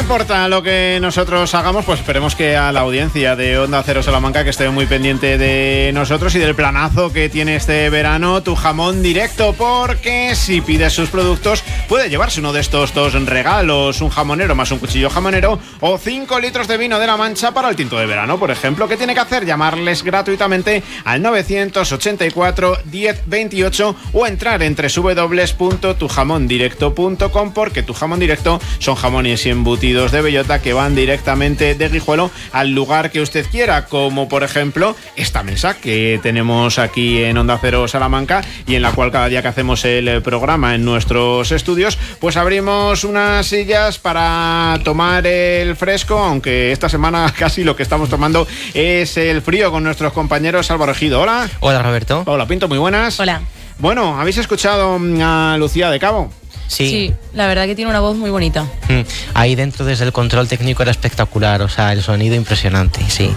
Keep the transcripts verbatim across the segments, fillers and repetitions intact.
importa lo que nosotros hagamos, pues esperemos que a la audiencia de Onda Cero Salamanca, que esté muy pendiente de nosotros y del planazo que tiene este verano Tu Jamón Directo, porque si pides sus productos puede llevarse uno de estos dos regalos: un jamonero más un cuchillo jamonero, o cinco litros de vino de La Mancha para el tinto de verano, por ejemplo. ¿Qué tiene que hacer? Llamarles gratuitamente al novecientos ochenta y cuatro diez veintiocho o entrar en doble u doble u doble u punto tu jamón directo punto com, porque Tu Jamón Directo son jamones y embutidos de bellota que van directamente de Guijuelo al lugar que usted quiera, como por ejemplo esta mesa que tenemos aquí en Onda Cero Salamanca y en la cual cada día que hacemos el programa en nuestros estudios pues abrimos unas sillas para tomar el fresco, aunque esta semana casi lo que estamos tomando es el frío, con nuestros compañeros. Álvaro Ejido, hola. Hola, Roberto. Paula Pinto, muy buenas. Hola. Bueno, ¿habéis escuchado a Lucía de Cabo? Sí. Sí, la verdad que tiene una voz muy bonita. Mm, ahí dentro, desde el control técnico, era espectacular, o sea, el sonido impresionante, sí.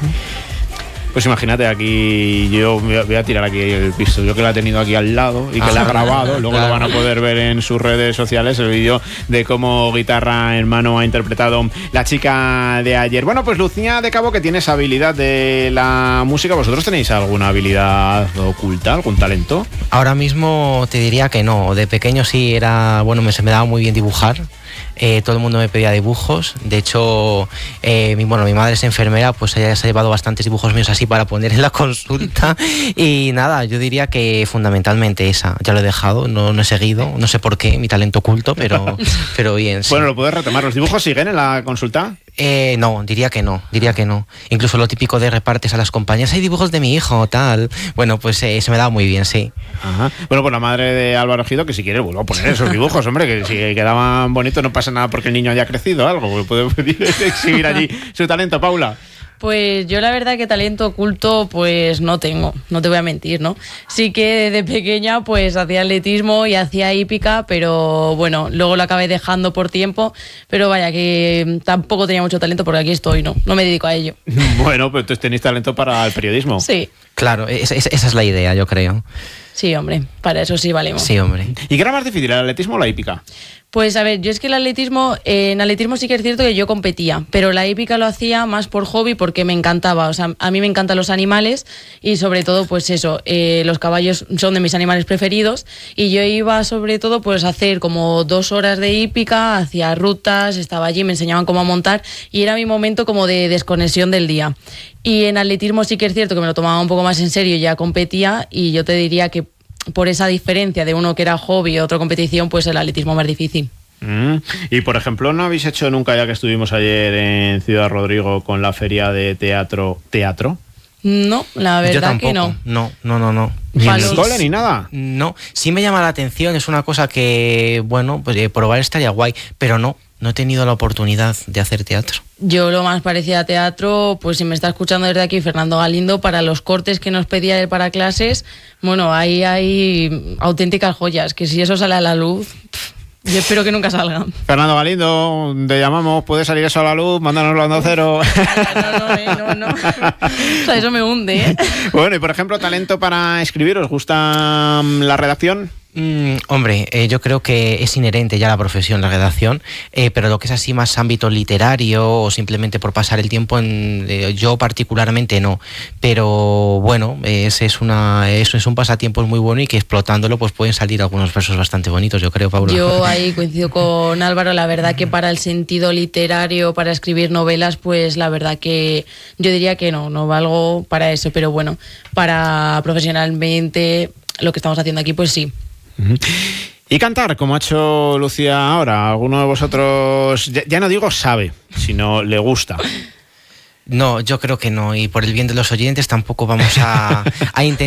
Pues imagínate, aquí yo voy a tirar aquí el pisto, yo que la he tenido aquí al lado y que ah, la he grabado, luego claro. Lo van a poder ver en sus redes sociales, el vídeo de cómo guitarra en mano ha interpretado la chica de ayer. Bueno, pues Lucía de Cabo, que tiene esa habilidad de la música, ¿vosotros tenéis alguna habilidad oculta, algún talento? Ahora mismo te diría que no, de pequeño sí era, bueno, me, se me daba muy bien dibujar. Eh, todo el mundo me pedía dibujos. De hecho, eh, mi, bueno, mi madre es enfermera, pues ella se ha llevado bastantes dibujos míos así para poner en la consulta. Y nada, yo diría que fundamentalmente esa. Ya lo he dejado, no, no he seguido, no sé por qué, mi talento oculto, pero, pero bien. Sí. Bueno, lo puedes retomar. ¿Los dibujos siguen en la consulta? Eh, no, diría que no, diría que no. Incluso lo típico de repartes a las compañías, hay dibujos de mi hijo, tal. Bueno, pues eh, se me da muy bien, sí. Ajá. Bueno, pues la madre de Álvaro Ejido, que si quiere vuelvo a poner esos dibujos, hombre, que si quedaban bonitos no pasa nada porque el niño haya crecido algo, puede exhibir allí su talento. Paula. Pues yo la verdad que talento oculto pues no tengo, no te voy a mentir, ¿no? Sí que desde pequeña pues hacía atletismo y hacía hípica, pero bueno, luego lo acabé dejando por tiempo, pero vaya que tampoco tenía mucho talento porque aquí estoy, ¿no? No me dedico a ello. Bueno, pero entonces tenéis talento para el periodismo. Sí. Claro, esa, esa es la idea, yo creo. Sí, hombre, para eso sí valemos. Sí, hombre. ¿Y qué era más difícil, el atletismo o la hípica? Pues a ver, yo es que el atletismo, eh, en atletismo sí que es cierto que yo competía, pero la hípica lo hacía más por hobby porque me encantaba, o sea, a mí me encantan los animales y sobre todo pues eso, eh, los caballos son de mis animales preferidos y yo iba sobre todo pues a hacer como dos horas de hípica, hacía rutas, estaba allí, me enseñaban cómo montar y era mi momento como de desconexión del día. Y en atletismo sí que es cierto que me lo tomaba un poco más en serio, ya competía y yo te diría que por esa diferencia de uno que era hobby y otro competición, pues el atletismo más difícil. Mm. Y por ejemplo, ¿no habéis hecho nunca, ya que estuvimos ayer en Ciudad Rodrigo con la feria de teatro, teatro? No, la verdad Yo tampoco. que no. No, no, no, no. ¿Ni en el Palos. cole ni nada? No, sí me llama la atención, es una cosa que, bueno, pues eh, probar estaría guay, pero no, no he tenido la oportunidad de hacer teatro. Yo lo más parecido a teatro, pues si me está escuchando desde aquí Fernando Galindo, para los cortes que nos pedía él para clases, bueno, ahí hay auténticas joyas, que si eso sale a la luz, pff, yo espero que nunca salga. Fernando Galindo, te llamamos, ¿puede salir eso a la luz? Mándanoslo a Onda Cero. No, no, eh, no, no. O sea, eso me hunde, ¿eh? Bueno, y por ejemplo, talento para escribir, ¿os gusta la redacción? Mm, hombre, eh, yo creo que es inherente ya a la profesión, la redacción, eh, pero lo que es así más ámbito literario o simplemente por pasar el tiempo, en, eh, yo particularmente no, pero bueno, eh, ese es una, eso es un pasatiempo muy bueno y que explotándolo pues pueden salir algunos versos bastante bonitos, yo creo, Paula. Yo ahí coincido con Álvaro, la verdad que para el sentido literario, para escribir novelas, pues la verdad que yo diría que no, no valgo para eso, pero bueno, para profesionalmente lo que estamos haciendo aquí, pues sí. Y cantar, como ha hecho Lucía ahora, ¿alguno de vosotros, ya, ya no digo sabe, sino le gusta? No, yo creo que no, y por el bien de los oyentes tampoco vamos a, a intentar